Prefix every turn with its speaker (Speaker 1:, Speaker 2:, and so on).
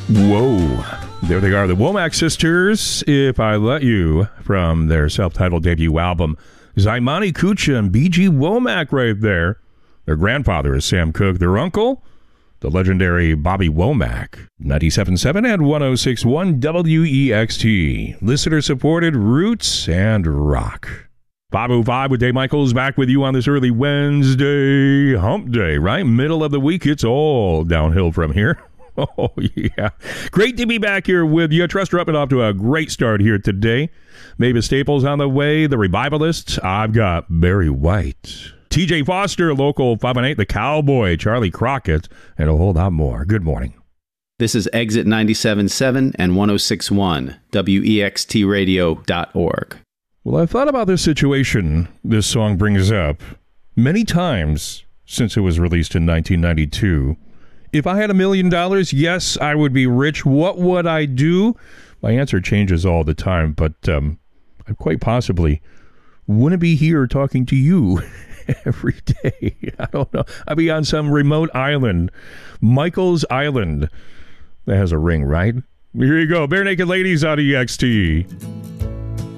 Speaker 1: Whoa. There they are, the Womack Sisters, If I Let You, from their self-titled debut album. Zaimani Kucha and B.G. Womack right there. Their grandfather is Sam Cooke. Their uncle, the legendary Bobby Womack. 97.7 and 106.1 WEXT. Listener-supported roots and rock. 5:05 with Dave Michaels back with you on this early Wednesday hump day, right? Middle of the week. It's all downhill from here. Oh, yeah. Great to be back here with you. Trust Ruppin off to a great start here today. Mavis Staples on the way. The Revivalists. I've got Barry White. TJ Foster, local 518, The Cowboy, Charlie Crockett, and a whole lot more. Good morning.
Speaker 2: This is Exit 97.7 and 106.1, WEXTradio.org.
Speaker 1: Well, I've thought about this situation this song brings up many times since it was released in 1992. If I had $1 million, yes, I would be rich. What would I do? My answer changes all the time, but I quite possibly wouldn't be here talking to you every day. I don't know. I'd be on some remote island, Michael's Island. That has a ring, right? Here you go. Bare Naked Ladies on EXT.